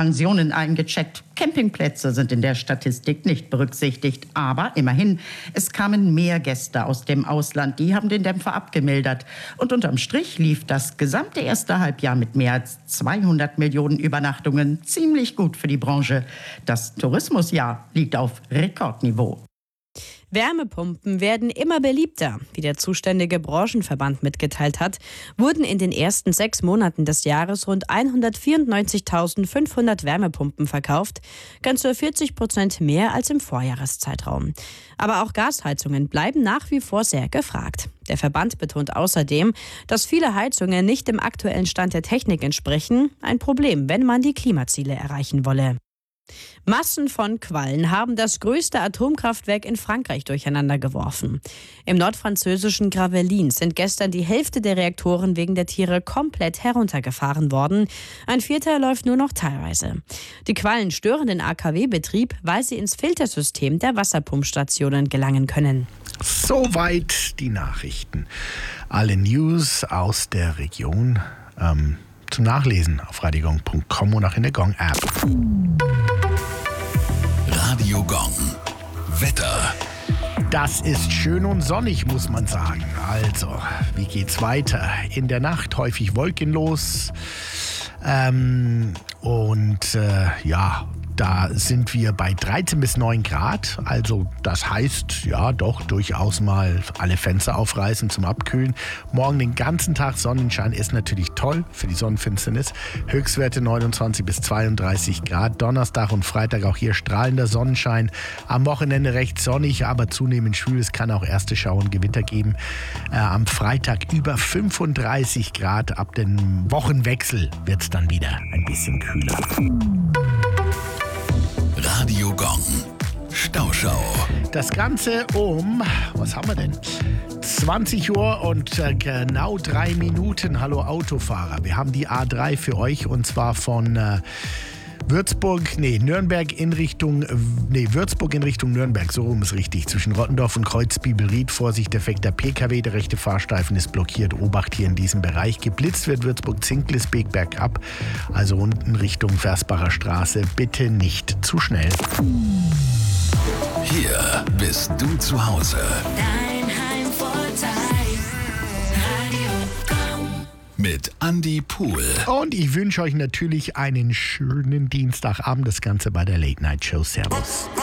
Pensionen eingecheckt. Campingplätze sind in der Statistik nicht berücksichtigt. Aber immerhin, es kamen mehr Gäste aus dem Ausland. Die haben den Dämpfer abgemildert. Und unterm Strich lief das gesamte erste Halbjahr mit mehr als 200 Millionen Übernachtungen ziemlich gut für die Branche. Das Tourismusjahr liegt auf Rekordniveau. Wärmepumpen werden immer beliebter. Wie der zuständige Branchenverband mitgeteilt hat, wurden in den ersten 6 Monaten des Jahres rund 194.500 Wärmepumpen verkauft, ganze 40% mehr als im Vorjahreszeitraum. Aber auch Gasheizungen bleiben nach wie vor sehr gefragt. Der Verband betont außerdem, dass viele Heizungen nicht dem aktuellen Stand der Technik entsprechen, ein Problem, wenn man die Klimaziele erreichen wolle. Massen von Quallen haben das größte Atomkraftwerk in Frankreich durcheinander geworfen. Im nordfranzösischen Gravelines sind gestern die Hälfte der Reaktoren wegen der Tiere komplett heruntergefahren worden. Ein Viertel läuft nur noch teilweise. Die Quallen stören den AKW-Betrieb, weil sie ins Filtersystem der Wasserpumpstationen gelangen können. Soweit die Nachrichten. Alle News aus der Region zum Nachlesen auf radiogong.com und auch in der Gong-App. Radio Gong. Wetter. Das ist schön und sonnig, muss man sagen. Also, wie geht's weiter? In der Nacht häufig wolkenlos. Da sind wir bei 13 bis 9 Grad. Also das heißt, ja doch, durchaus mal alle Fenster aufreißen zum Abkühlen. Morgen den ganzen Tag Sonnenschein ist natürlich toll für die Sonnenfinsternis. Höchstwerte 29 bis 32 Grad. Donnerstag und Freitag auch hier strahlender Sonnenschein. Am Wochenende recht sonnig, aber zunehmend schwül. Es kann auch erste Schauer und Gewitter geben. Am Freitag über 35 Grad. Ab dem Wochenwechsel wird es dann wieder ein bisschen kühler. Radio Gong. Stauschau. Das Ganze was haben wir denn? 20 Uhr und genau 3 Minuten. Hallo Autofahrer. Wir haben die A3 für euch und zwar von Würzburg in Richtung Nürnberg, so rum ist richtig. Zwischen Rottendorf und Kreuzbibelried, Vorsicht, defekter PKW, der rechte Fahrstreifen ist blockiert. Obacht hier in diesem Bereich. Geblitzt wird Würzburg-Zinklisbeek bergab, also unten Richtung Versbacher Straße. Bitte nicht zu schnell. Hier bist du zu Hause. Dein Heimvorteil. Radio Gong. Mit Andi Pohl. Und ich wünsche euch natürlich einen schönen Dienstagabend. Das Ganze bei der Late Night Show. Servus.